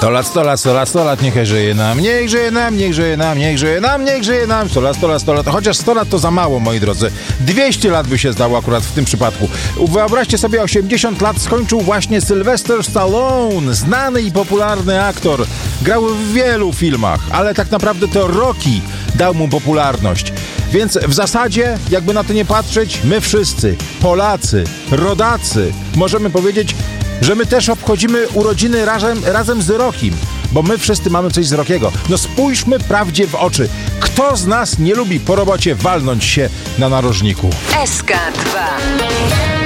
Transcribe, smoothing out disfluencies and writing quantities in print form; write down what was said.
100 lat, 100 lat, 100 lat, 100 lat, niech żyje nam, niech żyje nam, niech żyje nam, niech żyje nam, niech żyje nam. 100 lat, 100 lat, 100 lat. Chociaż 100 lat to za mało, moi drodzy. 200 lat by się zdało akurat w tym przypadku. Wyobraźcie sobie, 80 lat skończył właśnie Sylvester Stallone, znany i popularny aktor. Grał w wielu filmach, ale tak naprawdę to Rocky dał mu popularność. Więc w zasadzie, jakby na to nie patrzeć, my wszyscy, Polacy, rodacy, możemy powiedzieć, że my też obchodzimy urodziny razem z Rockim, bo my wszyscy mamy coś z Rockiego. No spójrzmy prawdzie w oczy. Kto z nas nie lubi po robocie walnąć się na narożniku? SK2